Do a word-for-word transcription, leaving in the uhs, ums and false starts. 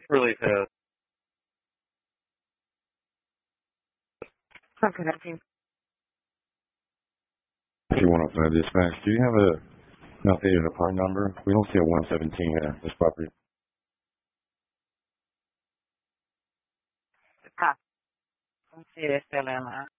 really fast. How can I help you? If you want to uh, dispatch, do you have a an updated apartment number? We don't see a one seventeen at this property. Ah, let's see if they're still in line.